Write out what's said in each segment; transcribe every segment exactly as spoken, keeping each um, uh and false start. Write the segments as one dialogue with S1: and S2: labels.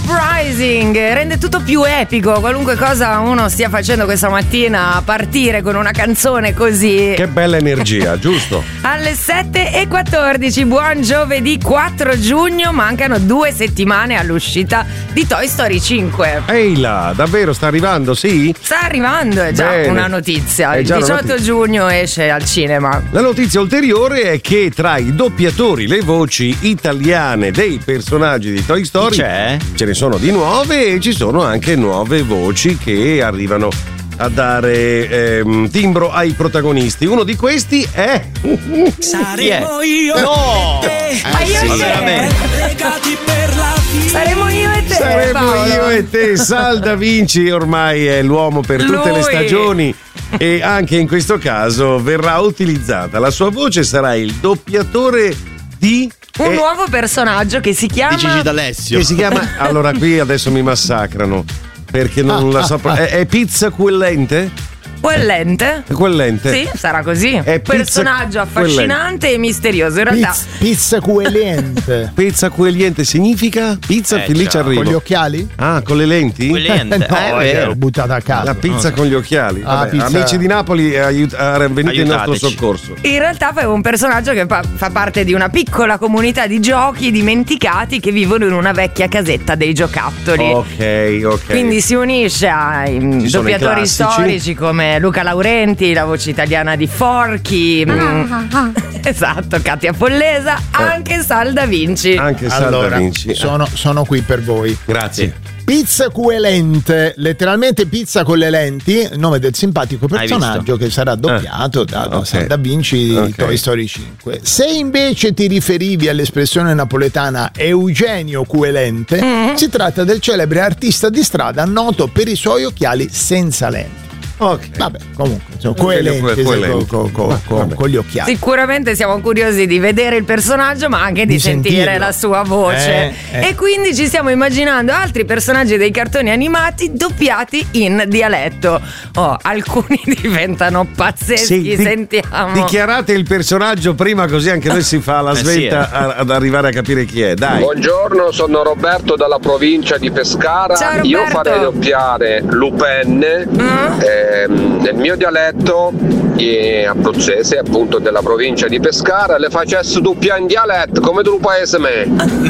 S1: Uprising rende tutto più epico, qualunque cosa uno stia facendo questa mattina, partire con una canzone così.
S2: Che bella energia, giusto?
S1: Alle sette e quattordici, buon giovedì quattro giugno, mancano due settimane all'uscita di Toy Story cinque.
S2: Ehi là, davvero sta arrivando, sì?
S1: Sta arrivando, è già
S2: Bene.
S1: una notizia.
S2: È
S1: Il
S2: già una
S1: diciotto
S2: notizia.
S1: giugno esce al cinema.
S2: La notizia ulteriore è che tra i doppiatori, le voci italiane dei personaggi di Toy Story
S3: c'è?
S2: ce ne sono di nuove e ci sono anche nuove voci che arrivano a dare ehm, timbro ai protagonisti. Uno di questi è
S4: Saremo io
S3: No!
S4: e te,
S1: Ma io
S3: sì,
S1: e te.
S3: veramente.
S4: legati per la vita.
S1: Saremo io e te.
S2: Saremo
S1: Paolo.
S2: io e te. Sal Da Vinci ormai è l'uomo per tutte
S1: Lui.
S2: le stagioni e anche in questo caso verrà utilizzata. La sua voce sarà il doppiatore di
S1: Un
S2: eh,
S1: nuovo personaggio che si chiama
S3: Di Gigi D'Alessio.
S2: che si chiama allora qui adesso mi massacrano perché non la so pro- è, è Pizza Quellente?
S1: Quellente.
S2: È Quellente?
S1: Sì, sarà così.
S2: È pizza
S1: Personaggio affascinante e misterioso. In realtà,
S5: Pizza, pizza coelente.
S2: Pizza Quellente significa pizza
S3: Eh,
S2: fin lì ci
S3: ciao.
S2: arrivo.
S5: Con gli occhiali?
S2: Ah, con le lenti?
S3: Quellente.
S5: No,
S3: Eh, è
S5: eh,
S3: vero.
S5: l'ho buttata a caso.
S2: La pizza con gli occhiali.
S5: Ah,
S2: Vabbè,
S5: pizza-
S2: Amici di Napoli, aiut- ah, venite in nostro
S3: Aiutateci.
S2: soccorso.
S1: in realtà fa un personaggio che fa, fa parte di una piccola comunità di giochi dimenticati che vivono in una vecchia casetta dei giocattoli.
S2: Ok, ok.
S1: Quindi si unisce ai mm,
S2: Ci sono i
S1: doppiatori
S2: classici.
S1: storici come Luca Laurenti, la voce italiana di Forky, mm, esatto, Katia Follesa, anche Sal Da Vinci.
S2: Anche Sal Da
S5: Allora,
S2: Vinci.
S5: sono, sono qui per voi.
S2: Grazie.
S5: Pizza coelente, letteralmente pizza con le lenti, nome del simpatico
S3: Hai
S5: personaggio che sarà doppiato da, da
S2: ok.
S5: Sal Da Vinci di
S2: Ok.
S5: Toy Story cinque. Se invece ti riferivi all'espressione napoletana Eugenio Coelente, si tratta del celebre artista di strada noto per i suoi occhiali senza lenti.
S2: Ok.
S5: Vabbè, comunque, insomma,
S2: Eugenio
S5: coelente,
S2: Coelente.
S5: co- co- co- co-
S2: Vabbè.
S5: con gli occhiali.
S1: Sicuramente siamo curiosi di vedere il personaggio, ma anche di,
S5: Di
S1: sentire
S5: sentirlo.
S1: la sua voce.
S5: Eh, eh.
S1: E quindi ci stiamo immaginando altri personaggi dei cartoni animati doppiati in dialetto. Oh, alcuni diventano pazzeschi,
S2: Sì, di-
S1: sentiamo.
S2: Dichiarate il personaggio prima, così anche noi si fa la
S3: Eh sì,
S2: svelta
S3: eh.
S2: a- ad arrivare a capire chi è. Dai.
S6: Buongiorno, sono Roberto dalla provincia di Pescara.
S1: Ciao,
S6: Io
S1: Roberto.
S6: farei doppiare Lupin,
S1: Mm?
S6: ehm, nel mio dialetto eh, abruzzese, appunto della provincia di Pescara, le facessi doppia in dialetto come tu paese me.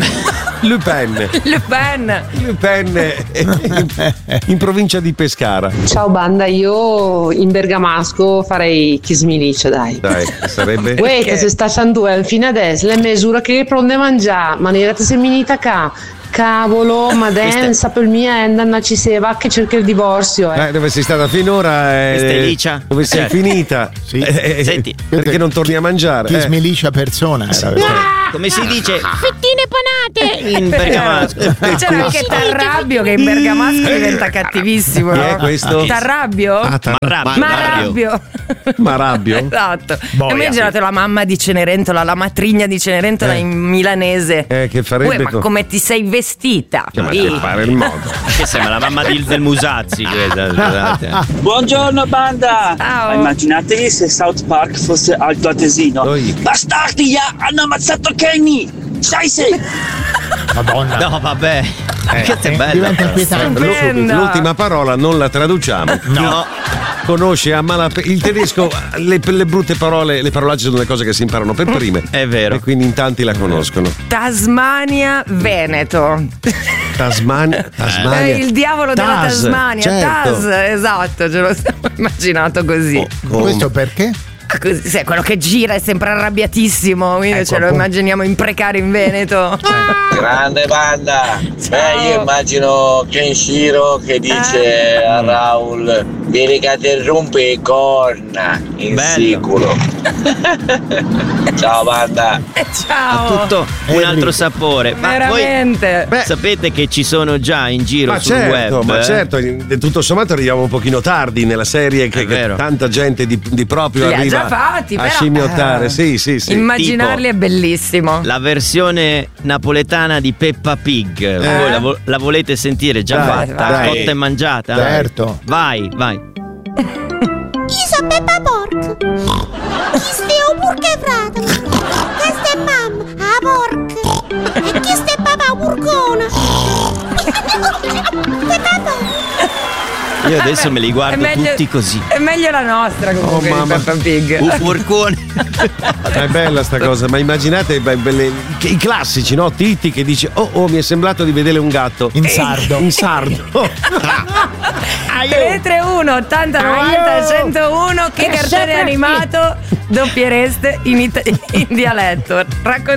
S2: Lupin.
S1: Le Pen.
S2: Lupin in, in provincia di Pescara.
S7: Ciao banda, io in bergamasco farei Chismilice, dai.
S2: Dai, sarebbe.
S7: Uè,
S1: Perché?
S7: che se sta due fino adesso, le misure che pronde mangiare, ma ne se minita qua. Cavolo, ma densa per mia endanna ci si va che cerca il divorzio, eh.
S2: Eh, dove sei stata finora? eh,
S3: Questa è Licia?
S2: Dove sei
S3: Eh.
S2: finita?
S5: Sì.
S2: Eh, eh,
S3: Senti.
S2: perché non torni a mangiare?
S5: Chi
S2: Eh.
S5: smilicia persona era questo.
S3: Come si dice
S8: Fettine panate!
S3: in bergamasco?
S1: C'era anche Tarrabbio che in bergamasco diventa cattivissimo.
S2: Chi è
S1: no?
S2: questo?
S1: Tarrabbio?
S2: Ah, tar-
S3: Marrabbio.
S1: Marrabbio.
S2: Marabbio?
S1: Esatto.
S5: Boia.
S1: Immaginate la mamma di Cenerentola, la matrigna di Cenerentola
S2: Eh.
S1: in milanese.
S2: Eh, che farebbe
S1: Uè, ma
S2: co-
S1: come ti sei vestita?
S2: Cioè, ma
S1: Ih.
S2: che fare il modo.
S3: Che sembra la mamma di del Musazzi questa, scusate.
S9: Buongiorno banda!
S1: Ciao.
S9: Ma immaginatevi se South Park fosse Alto Atesino.
S2: Oi.
S9: Bastardi, ya, hanno ammazzato Kenny! Scheisse!
S5: Madonna.
S3: No, vabbè. Questa è
S5: eh,
S3: bella.
S5: diventa
S3: però.
S5: inquietante.
S1: Stupenda.
S2: L'ultima parola non la traduciamo.
S3: No.
S2: Conosce a malapena il tedesco, le, le brutte parole, le parolacce sono le cose che si imparano per prime.
S3: È vero.
S2: E quindi in tanti la conoscono.
S1: Tasmania, Veneto.
S2: Tasmania, Tasmania.
S1: Eh, il diavolo della
S2: Tas,
S1: Tasmania,
S2: certo.
S1: Tas, esatto, ce lo siamo immaginato così.
S2: Oh, come-
S5: Questo perché?
S1: Ah, così, sì, quello che gira è sempre arrabbiatissimo, quindi
S5: Ecco,
S1: ce lo
S5: appunto.
S1: immaginiamo imprecare in Veneto.
S10: Grande banda,
S1: Ciao.
S10: beh io immagino Kenshiro che dice
S1: Eh.
S10: a Raul vieni che ti rompe le corna in
S3: Bello.
S10: sicuro. Ciao banda.
S1: Eh, Ciao.
S3: Tutto un altro sapore. Ma
S1: Veramente.
S3: voi sapete che ci sono già in giro
S2: Ma
S3: sul
S2: certo,
S3: web?
S2: ma
S3: eh?
S2: certo, in- tutto sommato arriviamo un pochino tardi nella serie che,
S3: È vero.
S2: che tanta gente di, di proprio
S1: Li ha
S2: arriva
S1: già fatti,
S2: a
S1: però-
S2: scimmiottare.
S1: eh.
S2: Sì, sì, sì.
S1: Immaginarli
S3: Tipo-
S1: è bellissimo.
S3: La versione napoletana di Peppa Pig. Voi la, vo- la volete sentire già
S2: Dai,
S3: fatta?
S2: dai.
S3: Cotta e mangiata?
S5: Certo.
S3: Vai, vai.
S8: Isa Peppa Porc! Chi stia o purche frata? Questa è mamma, a porca! E chi sta è papà purcona?
S3: Io adesso me li guardo
S1: È meglio-
S3: tutti così.
S1: È meglio la nostra comunque
S2: Oh,
S1: di
S2: mamma.
S1: Peppa Pig.
S3: Un porcone.
S2: È bella sta cosa, ma immaginate beh, belle- i classici, no? Titti che dice: Oh, oh, mi è sembrato di vedere un gatto.
S5: In sardo.
S2: In sardo.
S1: tre tre uno ottanta novanta centouno. Che cartone animato doppiereste in, ita- in dialetto? Raccontate